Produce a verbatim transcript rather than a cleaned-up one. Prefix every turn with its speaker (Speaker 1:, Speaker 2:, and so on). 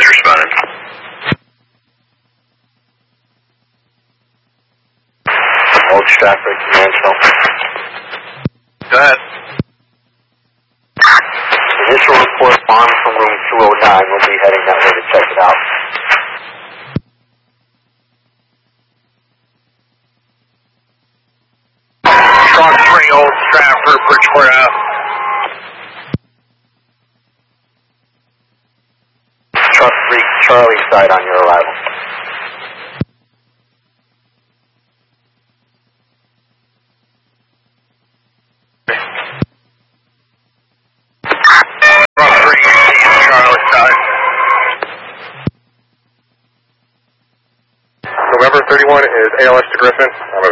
Speaker 1: is responding.
Speaker 2: Old Stratford, Mansell.
Speaker 1: Go ahead.
Speaker 2: Initial report on from room two oh nine. We'll be heading that way to check it out.
Speaker 1: Truck three, Old Stratford, Bridgeport Ave.
Speaker 2: Truck three, Charlie side on your arrival.
Speaker 1: Truck three, Charlie side.
Speaker 3: November thirty-one is A L S to Griffin. I'm